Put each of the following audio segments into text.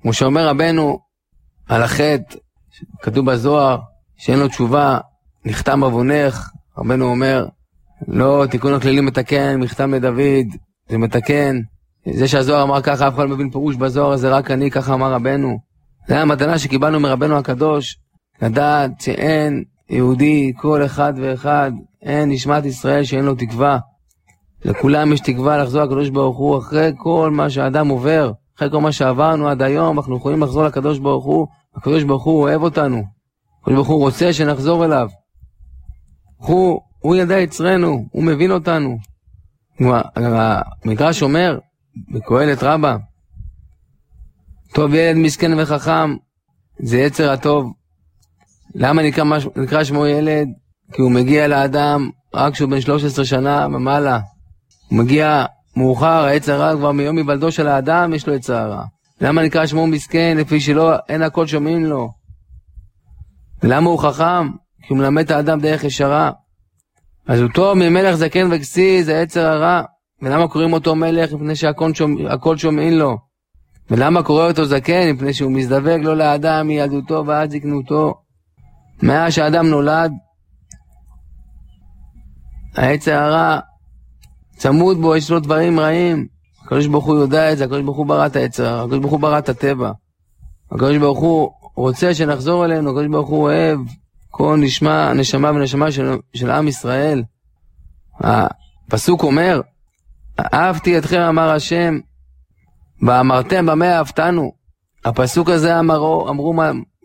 כמו שאומר רבנו על החטא, כתוב בזוהר, שאין לו תשובה, נחתם עוונך. רבנו אומר, לא, תיקון הכללי מתקן, מכתם לדוד, זה מתקן. זה שהזוהר אמר ככה, אף אחד לא מבין פירוש בזוהר, זה רק אני, ככה אמר רבנו. זה המתנה שקיבלנו מרבנו הקדוש, לדעת שאין יהודי, כל אחד ואחד, אין נשמת ישראל שאין לו תקווה. לכולם יש תקווה לחזור לקדוש ברוך הוא, אחרי כל מה שהאדם עובר, אחרי כל מה שעברנו עד היום, אנחנו יכולים לחזור לקדוש ברוך הוא. הקדוש ברוך הוא אוהב אותנו, הקדוש ברוך הוא רוצה שנחזור אליו. הוא ידע יצרנו, הוא מבין אותנו. המדרש אומר, בקהלת רבה, טוב ילד מסכן וחכם, זה יצר הטוב. למה נקרא שמו ילד? כי הוא מגיע לאדם רק כשהוא בן 13 שנה ומעלה. הוא מגיע מאוחר, היצר הרע כבר מיום היוולדו של האדם יש לו יצר הרע. למה נקרא שמו מסכן? לפי שלא, אין הכל שומעים לו. ולמה הוא חכם? כי הוא מלמד את האדם דרך ישרה. אז הוא טוב ממלך זקן וכסי, זה יצר הרע. ולמה קוראים אותו מלך? מפני שהכל שומעים לו. ולמה קורא אותו זקן? מפני שהוא מזדווג לו לאדם מילדותו ועד זקנותו. מאז שהאדם נולד, היצר הרע צמוד בו, יש לו דברים רעים. הקדוש ברוך הוא יודע את זה, הקדוש ברוך הוא ברא את היצר הרע, הקדוש ברוך הוא ברא את הטבע. הקדוש ברוך הוא רוצה שנחזור אלינו, הקדוש ברוך הוא אוהב כל נשמה ונשמה של עם ישראל. הפסוק אומר, אהבתי אתכם אמר השם, ואמרתם במה אהבתנו. הפסוק הזה אמרו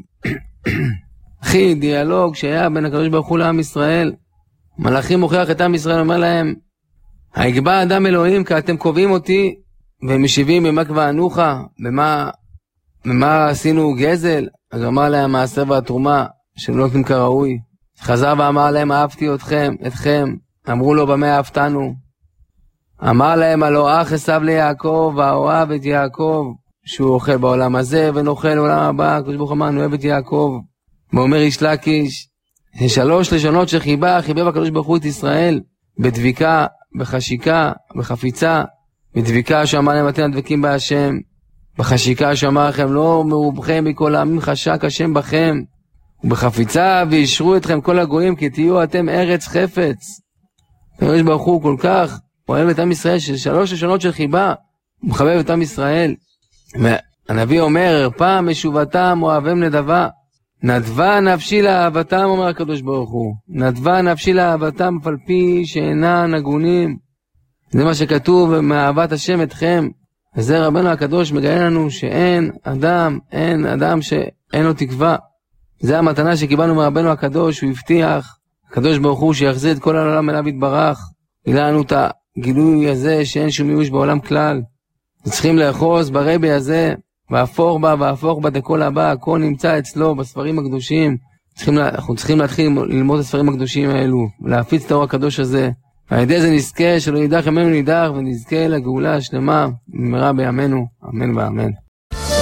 אחי, דיאלוג שהיה בין הקדוש ברוך הוא לעם ישראל. מלאכים מוכיח את עם ישראל, אומר להם, היגבה אדם אלוהים, כי אתם קובעים אותי, ומשיבים במה כוונוכה, במה עשינו גזל. אז אמר להם מעשר והתרומה, שלא נותנים כראוי. חזר ואמר להם, אהבתי אתכם, אמרו לו במה אהבתנו. אמר להם, הלא אח עשיו ליעקב, ואוהב את יעקב, שהוא אוכל בעולם הזה, ונאכל בעולם הבא. הקדוש ברוך הוא אמר, אני אוהב את יעקב. ואומר איש לקיש, 3 לשונות שחיבה, חיבב הקדוש ברוך הוא את ישראל, בדביקה, בחשיקה, בחפיצה. בדביקה שאמר להם, אתם הדבקים בהשם. בחשיקה שאמר לכם, לא מרובכם מכל העמים חשק השם בכם. ובחפיצה, וישרו אתכם כל הגויים, כי תהיו אתם ארץ חפץ. הקדוש ברוך הוא כל כך אוהב את עם ישראל, 3 לשונות של חיבה, הוא מחבב את עם ישראל. והנביא אומר, פעם משובתם אוהבם נדבה. נדבה נפשי לאהבתם, אומר הקדוש ברוך הוא. נדבה נפשי לאהבתם, אף על פי שאינן הגונים. זה מה שכתוב, מאהבת השם אתכם. וזה רבנו הקדוש מגלה לנו שאין אדם שאין לו תקווה. זה המתנה שקיבלנו מרבנו הקדוש, הוא הבטיח, הקדוש ברוך הוא שיחזיר את כל העולם אליו יתברך. גילה לנו את הגילוי הזה שאין שום ייאוש בעולם כלל. צריכים לאחוז ברבי הזה, והפוך בה דכל הבא, הכל נמצא אצלו בספרים הקדושים. אנחנו צריכים להתחיל ללמוד את הספרים הקדושים האלו, להפיץ את האור הקדוש הזה. ועל ידי זה נזכה שלא יידח ימינו נידח, ונזכה לגאולה השלמה במהרה בימינו, אמן ואמן.